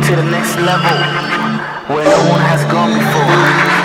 to the next level where no one has gone before.